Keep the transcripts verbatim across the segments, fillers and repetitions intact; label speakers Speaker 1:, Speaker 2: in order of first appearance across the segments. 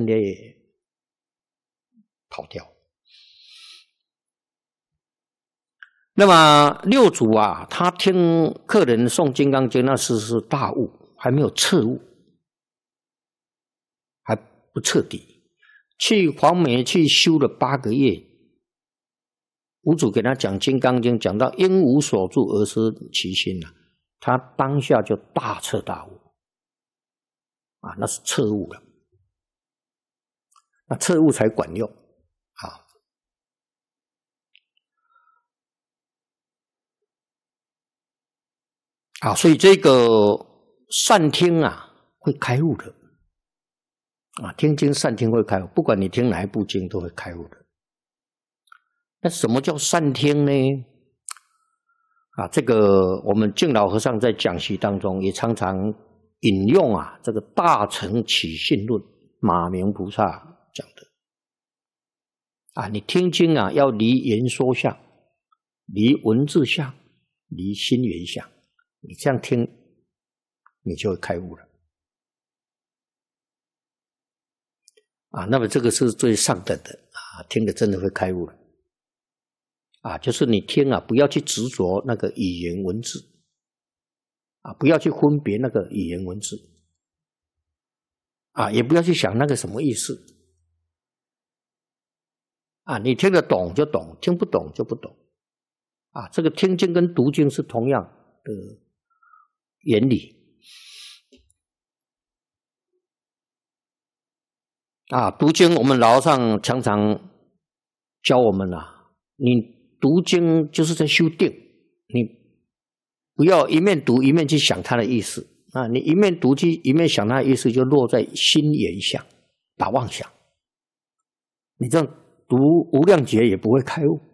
Speaker 1: 分裂跑掉。那么六祖啊，他听客人诵《金刚经》，那时是大悟，还没有彻悟，还不彻底。去黄梅去修了八个月，五祖给他讲《金刚经》，讲到因无所住而失其心了、啊，他当下就大彻大悟啊，那是彻悟了。那彻悟才管用啊。啊，所以这个善听啊，会开悟的啊，听经善听会开悟，不管你听哪一部经都会开悟的。那什么叫善听呢？啊，这个我们净老和尚在讲习当中也常常引用啊，这个《大乘起信论》马明菩萨讲的啊，你听经啊，要离言说相，离文字相，离心缘相。你这样听，你就会开悟了啊！那么这个是最上等的啊，听的真的会开悟了啊！就是你听啊，不要去执着那个语言文字啊，不要去分别那个语言文字啊，也不要去想那个什么意思啊！你听得懂就懂，听不懂就不懂啊！这个听经跟读经是同样的原理啊，读经我们老和尚常常教我们啊，你读经就是在修定，你不要一面读一面去想它的意思啊，你一面读去一面想它的意思，就落在心缘相，打妄想。你这样读无量劫也不会开悟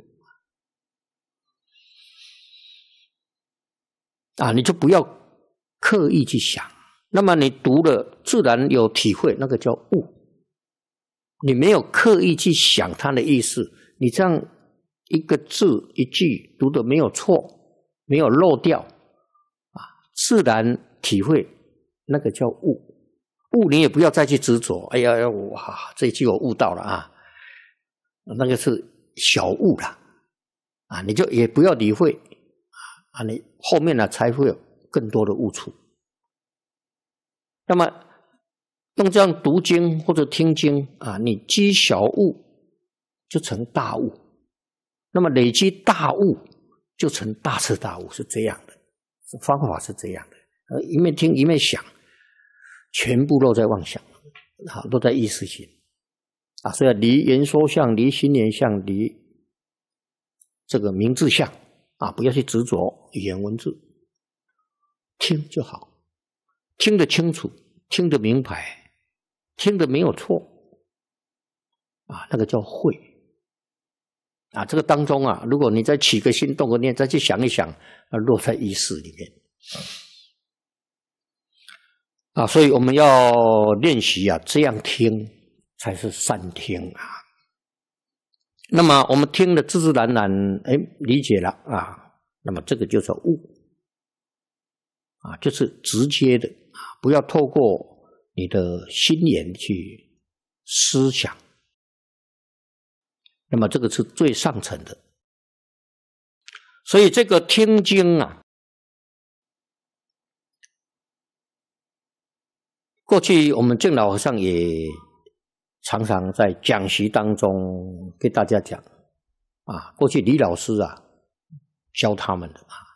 Speaker 1: 啊，你就不要刻意去想，那么你读了自然有体会，那个叫悟。你没有刻意去想它的意思，你这样一个字一句读的没有错，没有漏掉啊，自然体会，那个叫悟。悟你也不要再去执着，哎呀，哇，这一句我悟到了啊，那个是小悟了啊，你就也不要理会啊，你后面呢才会有更多的悟处。那么用这样读经或者听经啊，你积小悟就成大悟，那么累积大悟就成大彻大悟，是这样的，方法是这样的。呃，一面听一面想，全部都在妄想，啊，都在意识心啊，所以离言说相，离心缘相，离这个名字相啊，不要去执着语言文字，听就好，听得清楚，听得明白。听得没有错啊，那个叫慧啊。这个当中啊，如果你再起个心动个念，再去想一想，啊，落在意识里面啊。所以我们要练习啊，这样听才是善听啊。那么我们听得自自然然，哎，理解了啊，那么这个就是悟啊，就是直接的啊，不要透过你的心眼去思想，那么这个是最上层的。所以这个听经啊，过去我们净老和尚也常常在讲习当中给大家讲啊，过去李老师啊教他们的啊。